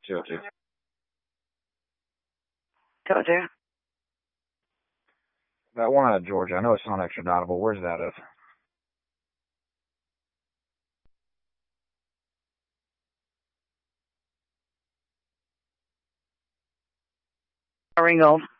202. 202. That one out of Georgia, I know it's not extraditable. Where's that at? Ringgold.